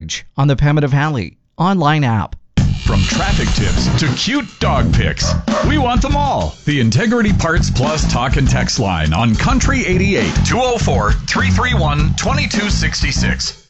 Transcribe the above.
coverage on the Pembina Valley online app. From traffic tips to cute dog pics, we want them all. The Integrity Parts Plus talk and text line on Country 88 204 331 2266.